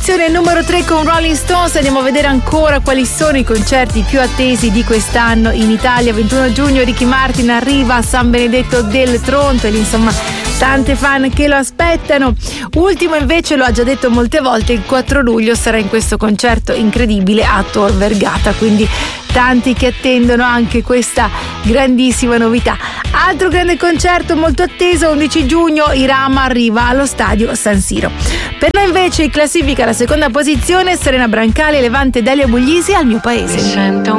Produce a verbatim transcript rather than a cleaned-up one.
posizione numero tre con Rolling Stones. Andiamo a vedere ancora quali sono i concerti più attesi di quest'anno in Italia. ventuno giugno Ricky Martin arriva a San Benedetto del Tronto, insomma tante fan che lo aspettano. Ultimo invece, lo ha già detto molte volte, il quattro luglio sarà in questo concerto incredibile a Tor Vergata, quindi tanti che attendono anche questa grandissima novità. Altro grande concerto molto atteso, undici giugno Irama arriva allo stadio San Siro. Per noi invece in classifica la seconda posizione Serena Brancali, Levante, Dalia Buglisi, Al mio paese.